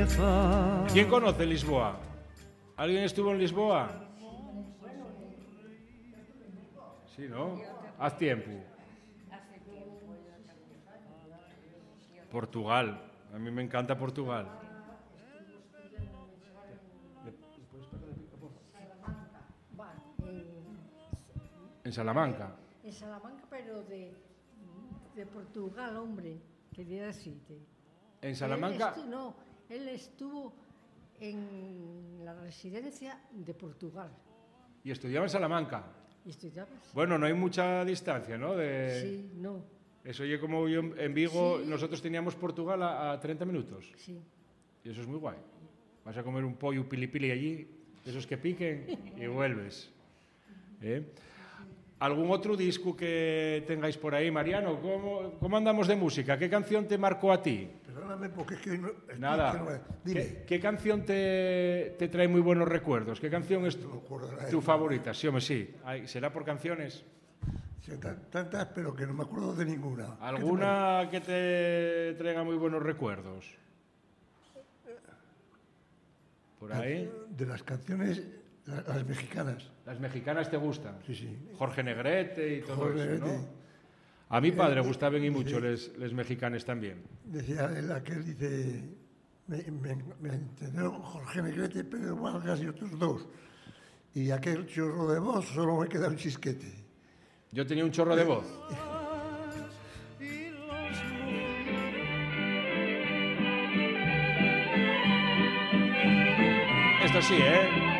¿Quién conoce Lisboa? ¿Alguien estuvo en Lisboa? Sí, ¿no? Haz tiempo. Portugal. A mí me encanta Portugal. En Salamanca. En Salamanca, pero de Portugal, hombre, quería decirte. En Salamanca. Él estuvo en la residencia de Portugal. Y estudiaba en Salamanca. ¿Estudiabas? Bueno, no hay mucha distancia, ¿no? Sí, no. Eso oye, como yo en Vigo, Sí. nosotros teníamos Portugal a 30 minutos. Sí. Y eso es muy guay. Vas a comer un pollo pili-pili allí, esos que piquen, y vuelves. ¿Algún otro disco que tengáis por ahí, Mariano? ¿Cómo andamos de música? ¿Qué canción te marcó a ti? Perdóname, porque es que no... Nada. Dime. ¿Qué canción te trae muy buenos recuerdos? ¿Qué canción es tu favorita? Sí, hombre, sí. ¿Será por canciones? Sí, tantas, pero que no me acuerdo de ninguna. ¿Alguna que te traiga muy buenos recuerdos? ¿Por ahí? De las canciones, las mexicanas. ¿Las mexicanas te gustan? Sí, sí. Jorge Negrete y todo Jorge eso, ¿no? Negrete. A mi padre gustaban y mucho les mexicanes también. Decía aquel, dice, me entendió Jorge Negrete, Pedro Vargas y otros dos. Y aquel chorro de voz solo me queda un chisquete. Yo tenía un chorro de voz. Esto sí, ¿eh?